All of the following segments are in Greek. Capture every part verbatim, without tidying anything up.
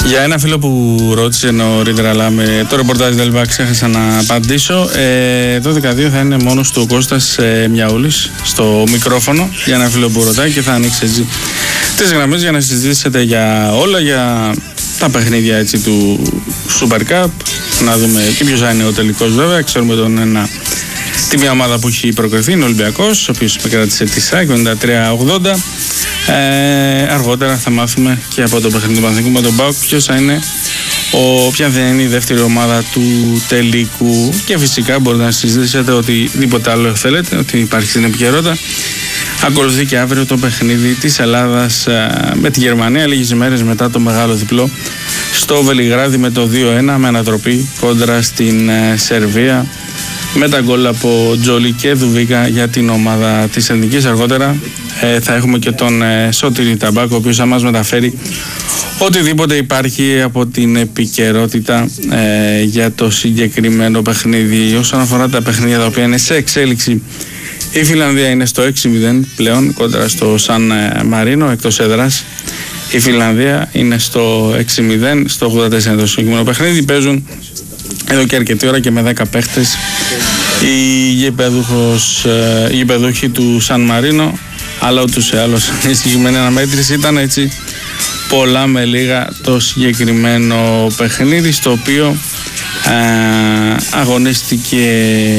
Για ένα φίλο που ρώτησε νωρίτερα, αλλά με το ρεπορτάζ δεν ξέχασα να απαντήσω. Ε, το δεκαετία θα είναι μόνος του ο Κώστας ε, Μιαούλης στο μικρόφωνο. Για ένα φίλο που ρωτάει, και θα ανοίξει έτσι τις γραμμές για να συζητήσετε για όλα, για τα παιχνίδια έτσι του Super Cup. Να δούμε και ποιος θα είναι ο τελικός, βέβαια. Ξέρουμε τον ένα, τη μια ομάδα που έχει προκριθεί, είναι ο Ολυμπιακός, ο οποίος επικράτησε τη ΣΑΚ ενενήντα τρία ογδόντα. Ε, αργότερα θα μάθουμε και από το παιχνίδι του Παναθηναϊκού με τον ΠΑΟΚ ποιος θα είναι ο, ποια θα είναι η δεύτερη ομάδα του τελικού. Και φυσικά μπορείτε να συζητήσετε οτιδήποτε άλλο θέλετε, ότι υπάρχει στην επικαιρότητα. Ακολουθεί και αύριο το παιχνίδι της Ελλάδας ε, με τη Γερμανία, λίγες ημέρες μετά το μεγάλο διπλό στο Βελιγράδι με το δύο ένα, με ανατροπή κόντρα στην ε, Σερβία, με τα γκολ από Τζόλι και Δουβίκα για την ομάδα της Εθνικής. Αργότερα ε, θα έχουμε και τον ε, Σωτήρη Ταμπάκο, ο οποίος θα μας μεταφέρει οτιδήποτε υπάρχει από την επικαιρότητα ε, για το συγκεκριμένο παιχνίδι. Όσον αφορά τα παιχνίδια τα οποία είναι σε εξέλιξη, η Φιλανδία είναι στο έξι μηδέν πλέον κόντρα στο Σαν Μαρίνο εκτός έδρας. Η Φιλανδία είναι στο έξι μηδέν, στο ογδόντα τέσσερα το συγκεκριμένο παιχνίδι. Παίζουν εδώ και αρκετή ώρα και με δέκα παίχτες οι γηπεδούχοι του Σαν Μαρίνο, αλλά ούτως ή άλλως η συγκεκριμένη αναμέτρηση ήταν έτσι πολλά με λίγα το συγκεκριμένο παιχνίδι, στο οποίο ε, αγωνίστηκε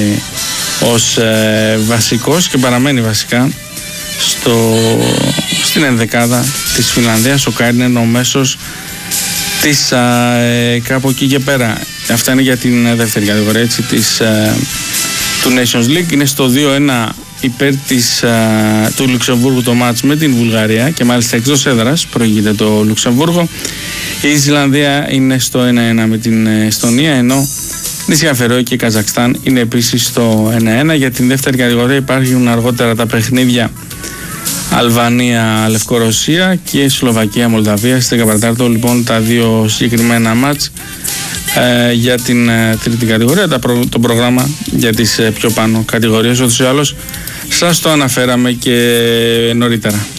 ως ε, βασικός και παραμένει βασικά στο, στην ενδεκάδα της Φιλανδίας ο Κάινεν, ο μέσος της ε, κάπου εκεί και πέρα. Αυτά είναι για την δεύτερη κατηγορία έτσι, της, ε, του Nations League. Είναι στο δύο ένα υπέρ της, ε, του Λουξεμβούργου το μάτς με την Βουλγαρία, και μάλιστα εκτός έδρας προηγείται το Λουξεμβούργο. Η Ισλανδία είναι στο ένα ένα με την Εστονία, ενώ Νησιά Φερόε και Καζακστάν είναι επίσης στο ένα ένα. Για την δεύτερη κατηγορία υπάρχουν αργότερα τα παιχνίδια Αλβανία, Λευκορωσία και Σλοβακία, Μολδαβία. Στη δεκαπέντε λοιπόν τα δύο συγκεκριμένα μάτς ε, για την ε, τρίτη κατηγορία. Τα προ, το πρόγραμμα για τις ε, πιο πάνω κατηγορίες, ούτως ή άλλως σας το αναφέραμε και νωρίτερα.